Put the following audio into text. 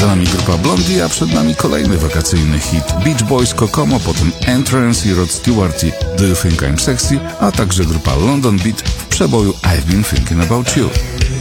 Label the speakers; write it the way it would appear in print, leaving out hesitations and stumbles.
Speaker 1: Za nami grupa Blondie, a przed nami kolejny wakacyjny hit Beach Boys Kokomo, potem Entrance i Rod Stewart i Do You Think I'm Sexy, a także grupa London Beat w przeboju I've Been Thinking About You.